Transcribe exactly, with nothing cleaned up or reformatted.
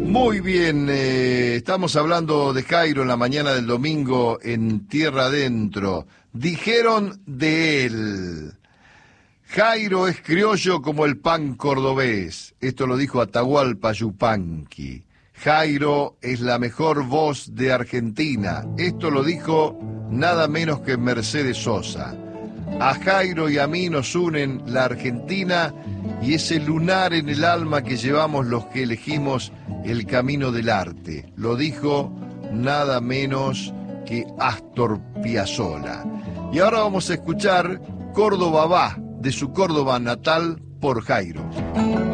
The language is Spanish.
Muy bien, eh, estamos hablando de Jairo en la mañana del domingo en Tierra Adentro. Dijeron de él: Jairo es criollo como el pan cordobés. Esto lo dijo Atahualpa Yupanqui. Jairo es la mejor voz de Argentina. Esto lo dijo nada menos que Mercedes Sosa. A Jairo y a mí nos unen la Argentina y ese lunar en el alma que llevamos los que elegimos el camino del arte. Lo dijo nada menos que Astor Piazzolla. Y ahora vamos a escuchar Córdoba va, de su Córdoba natal, por Jairo.